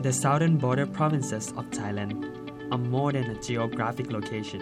The southern border provinces of Thailand are more than a geographic location.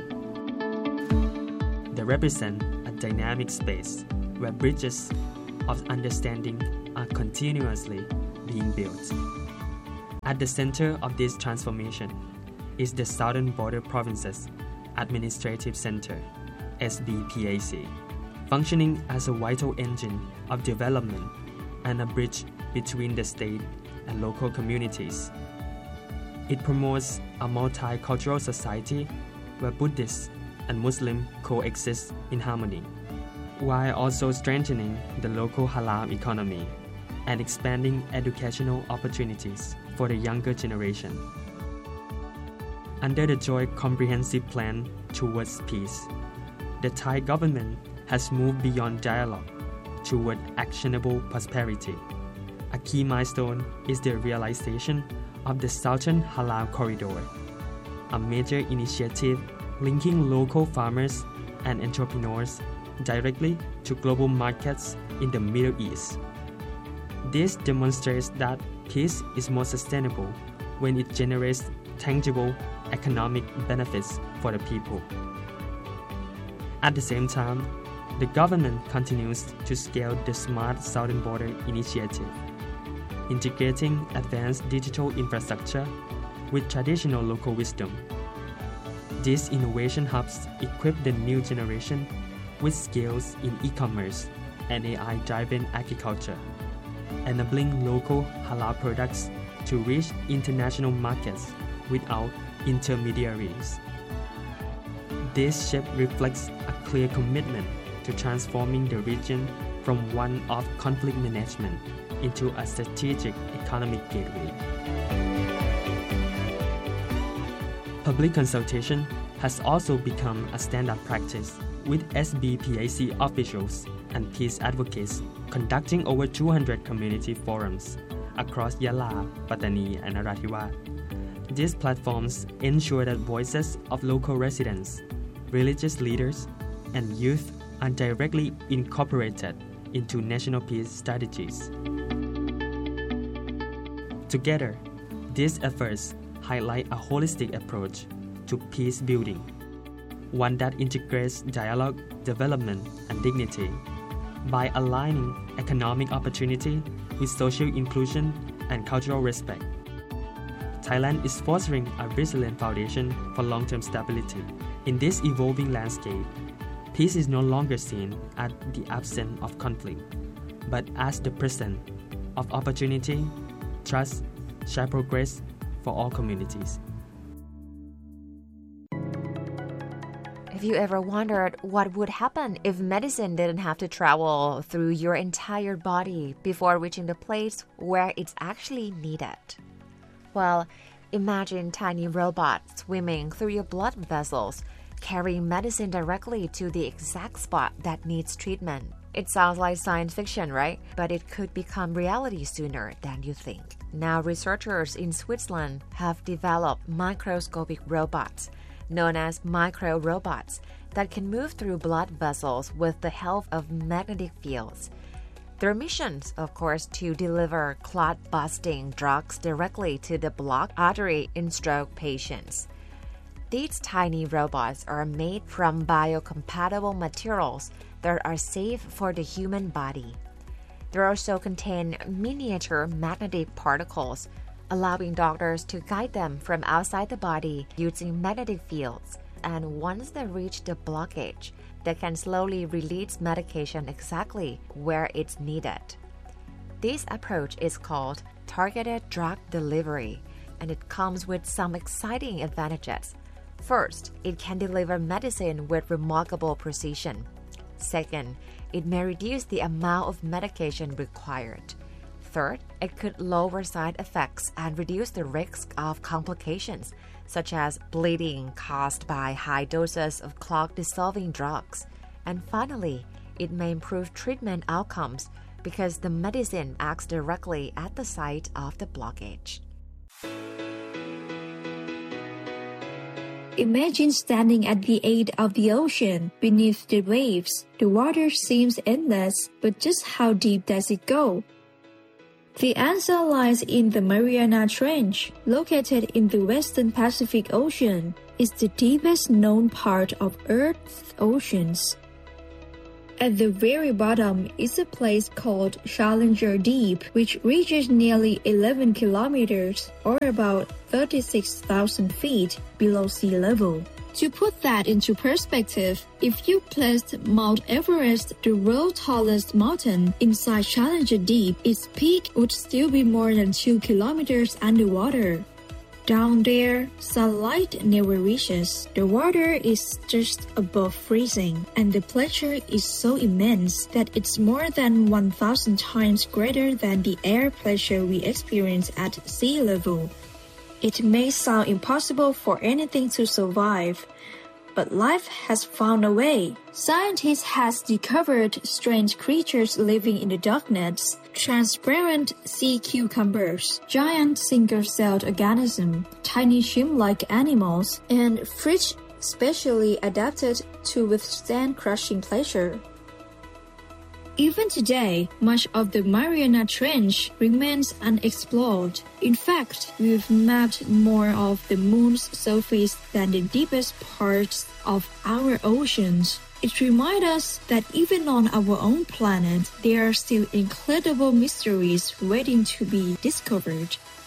They represent a dynamic space where bridges of understanding are continuously being built. At the center of this transformation is the Southern Border Provinces Administrative Center, SBPAC, functioning as a vital engine of development and a bridge between the state and local communities. It promotes a multicultural society where Buddhists and Muslims coexist in harmony, while also strengthening the local halal economy and expanding educational opportunities for the younger generation. Under the Joint Comprehensive Plan towards peace, the Thai government has moved beyond dialogue toward actionable prosperity. A key milestone is the realization of the Southern Halal Corridor, a major initiative linking local farmers and entrepreneurs directly to global markets in the Middle East. This demonstrates that peace is more sustainable when it generates tangible economic benefits for the people. At the same time, the government continues to scale the Smart Southern Border Initiative, integrating advanced digital infrastructure with traditional local wisdom. These innovation hubs equip the new generation with skills in e-commerce and AI-driven agriculture, enabling local halal products to reach international markets without intermediaries. This shift reflects a clear commitment to transforming the region from one of conflict management into a strategic economic gateway. Public consultation has also become a standard practice, with SBPAC officials and peace advocates conducting over 200 community forums across Yala, Pattani, and Narathiwat. These platforms ensure that voices of local residents, religious leaders, and youth are directly incorporated into national peace strategies. Together, these efforts highlight a holistic approach to peace building, one that integrates dialogue, development, and dignity. By aligning economic opportunity with social inclusion and cultural respect, Thailand is fostering a resilient foundation for long-term stability. In this evolving landscape, peace is no longer seen as the absence of conflict, but as the presence of opportunity, trust, shared progress for all communities. Have you ever wondered what would happen if medicine didn't have to travel through your entire body before reaching the place where it's actually needed? Well, imagine tiny robots swimming through your blood vessels, carrying medicine directly to the exact spot that needs treatment. It sounds like science fiction, right? But it could become reality sooner than you think. Now, researchers in Switzerland have developed microscopic robots known as micro-robots that can move through blood vessels with the help of magnetic fields. Their missions, of course, to deliver clot-busting drugs directly to the blocked artery in stroke patients. These tiny robots are made from biocompatible materials that are safe for the human body. They also contain miniature magnetic particles, allowing doctors to guide them from outside the body using magnetic fields. And once they reach the blockage, they can slowly release medication exactly where it's needed. This approach is called targeted drug delivery, and it comes with some exciting advantages. First, it can deliver medicine with remarkable precision. Second, it may reduce the amount of medication required. Third, it could lower side effects and reduce the risk of complications, such as bleeding caused by high doses of clot-dissolving drugs. And finally, it may improve treatment outcomes because the medicine acts directly at the site of the blockage. Imagine standing at the edge of the ocean, beneath the waves. The water seems endless, but just how deep does it go? The answer lies in the Mariana Trench, located in the western Pacific Ocean. It's the deepest known part of Earth's oceans. At the very bottom is a place called Challenger Deep, which reaches nearly 11 kilometers, or about 36,000 feet, below sea level. To put that into perspective, if you placed Mount Everest, the world's tallest mountain, inside Challenger Deep, its peak would still be more than 2 kilometers underwater. Down there, sunlight never reaches. The water is just above freezing, and the pressure is so immense that it's more than 1,000 times greater than the air pressure we experience at sea level. It may sound impossible for anything to survive, but life has found a way. Scientists have discovered strange creatures living in the darkness, transparent sea cucumbers, giant single-celled organisms, tiny shrimp-like animals, and fish specially adapted to withstand crushing pressure. Even today, much of the Mariana Trench remains unexplored. In fact, we've mapped more of the moon's surface than the deepest parts of our oceans. It reminds us that even on our own planet, there are still incredible mysteries waiting to be discovered.